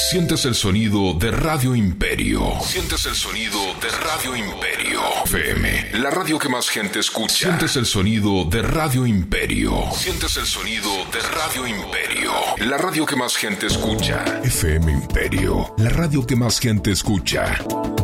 Sientes el sonido de Radio Imperio. Sientes el sonido de Radio Imperio. FM, la radio que más gente escucha. Sientes el sonido de Radio Imperio. Sientes el sonido de Radio Imperio. La radio que más gente escucha. FM Imperio, la radio que más gente escucha.